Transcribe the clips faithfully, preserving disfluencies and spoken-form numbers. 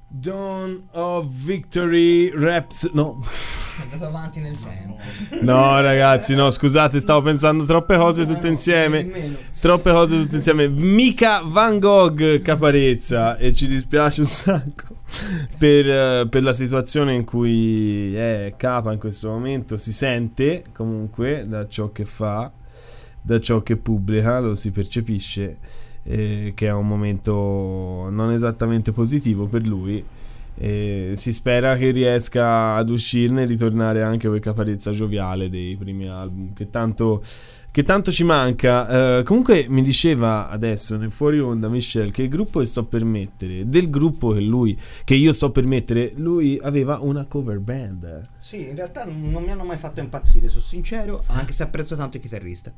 Dawn of Victory Raps. No, è andato avanti nel tempo. No ragazzi, no, scusate, stavo pensando troppe cose tutte insieme. Troppe cose tutte insieme. Mica Van Gogh Caparezza. E ci dispiace un sacco per, per la situazione in cui è Capa in questo momento. Si sente comunque da ciò che fa, da ciò che pubblica, lo si percepisce, eh, che è un momento non esattamente positivo per lui. E si spera che riesca ad uscirne e ritornare anche quel Caparezza gioviale dei primi album che tanto, che tanto ci manca. Uh, comunque mi diceva adesso nel fuori onda Michel che il gruppo che sto per mettere, del gruppo che lui che io sto per mettere, lui aveva una cover band. Sì, in realtà non mi hanno mai fatto impazzire, sono sincero, anche se apprezzo tanto il chitarrista.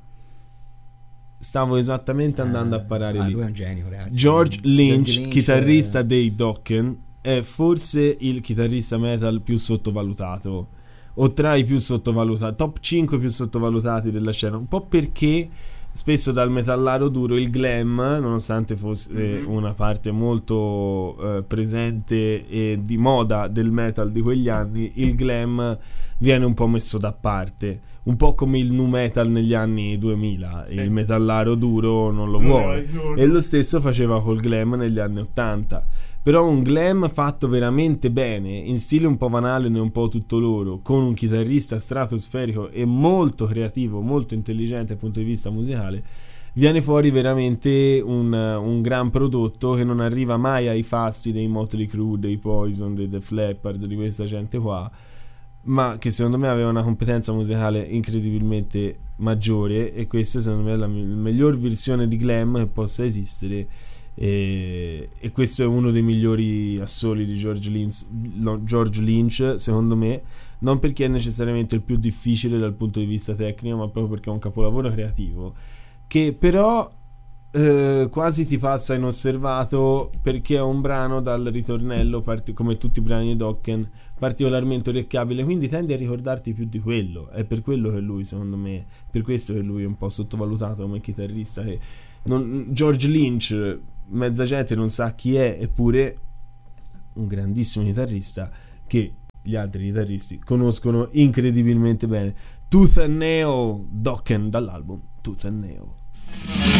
Stavo esattamente andando uh, a parare ah, lì. Lui è un genio, ragazzi. George Lynch, George Lynch chitarrista è... dei Dokken, è forse il chitarrista metal più sottovalutato, o tra i più sottovalutati, top cinque più sottovalutati della scena, un po' perché spesso dal metallaro duro il glam, nonostante fosse mm-hmm. una parte molto eh, presente e di moda del metal di quegli anni, il glam viene un po' messo da parte, un po' come il nu metal negli anni duemila. Sì. Il metallaro duro non lo vuole, e lo stesso faceva col glam negli anni ottanta. Però un glam fatto veramente bene, in stile un po' Van Halen e un po' tutto loro, con un chitarrista stratosferico e molto creativo, molto intelligente dal punto di vista musicale, viene fuori veramente un, un gran prodotto che non arriva mai ai fasti dei Motley Crue, dei Poison, dei Def Leppard, di questa gente qua, ma che secondo me aveva una competenza musicale incredibilmente maggiore, e questa secondo me è la miglior versione di glam che possa esistere. E, e questo è uno dei migliori assoli di George Lynch, no, George Lynch secondo me, non perché è necessariamente il più difficile dal punto di vista tecnico, ma proprio perché è un capolavoro creativo che però eh, quasi ti passa inosservato, perché è un brano dal ritornello part- come tutti i brani di Dokken particolarmente orecchiabile, quindi tendi a ricordarti più di quello. È per quello che lui, secondo me, per questo che lui è un po' sottovalutato come chitarrista, che non, George Lynch mezza gente non sa chi è, eppure un grandissimo chitarrista che gli altri chitarristi conoscono incredibilmente bene. Tooth and Nail, Dokken, dall'album Tooth and Nail.